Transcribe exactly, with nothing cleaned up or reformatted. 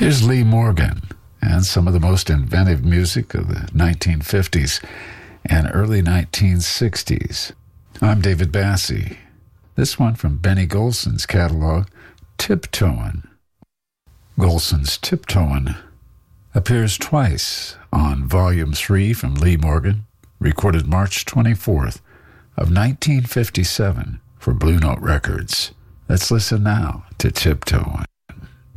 Here's Lee Morgan and some of the most inventive music of the nineteen fifties and early nineteen sixties. I'm David Bassie. This one from Benny Golson's catalog, Tiptoein'. Golson's Tiptoein' appears twice on Volume three from Lee Morgan, recorded March twenty-fourth of nineteen fifty-seven for Blue Note Records. Let's listen now to Tiptoein'.